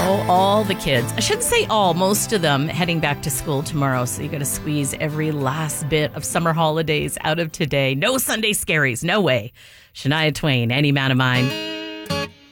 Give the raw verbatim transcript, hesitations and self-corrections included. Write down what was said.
Oh, all the kids. I shouldn't say all, most of them heading back to school tomorrow. So you got to squeeze every last bit of summer holidays out of today. No Sunday scaries. No way. Shania Twain, Any Man of Mine.